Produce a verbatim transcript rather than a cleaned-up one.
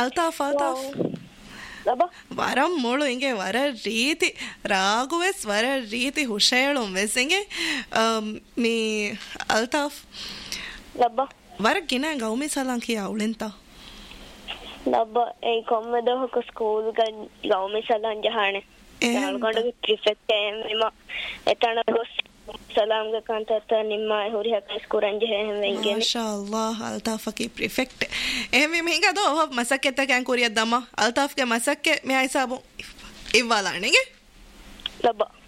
ಅಲ್ತಾಫ್ ಅಲ್ತಾಫ್ ಲಬ ವರಂ ಮುಳು ಹಿಂಗೆ ವರ ರೀತಿ ರಾಗುವೆಸ್ ವರ ರೀತಿ ಹುಷೇಳು ವೆಸ್ ಹಿಂಗೆ ಮೀ ಅಲ್ತಾಫ್ ಲಬ ವರ ಗಿನ ಗೌಮಿ ಸಲಾಂಕಿ ಅವಳೆಂತ ಲಬ ಏ ಕೊಮ್ಮೆದ ಹೊಕ ಸ್ಕೂಲ್ ಗೌಮಿ ಸಲಾಂ ಜಹಾಣೆ ನಾಲ್ಗೊಂಡು ಪ್ರಿಫೆಕ್ಟ್ ಎಮ್ಮ ಎತಣ ಗೊಸ್ ಸಲಾಂ ಗ ಕಾಂತ ನಿಮ್ಮ ಹುರಿ ಹಕ ಸ್ಕೂಲ್ ಅಂಜೆ ಹೆಂಗೆ ಹಿಂಗೆ ಮಾಶಾ ಅಲ್ಲಾಹ್ ಅಲ್ತಾಫ್ ಕಿ ಪ್ರಿಫೆಕ್ಟ್ ಎಮ್ಮಿ ಹಿಂಗ ದೋ ಮಸಕ್ಕೆ ತ ಕ್ಯಾನ್ ಕುರಿಯದ್ದಮ್ಮ ಅಲ್ತಾಫ್ ಗೆ ಮಸಕ್ಕೆ ಮೆ ಹಿಸಾಬು ಇವ್ವಾಲಾಣೆಗೆ ಲಬ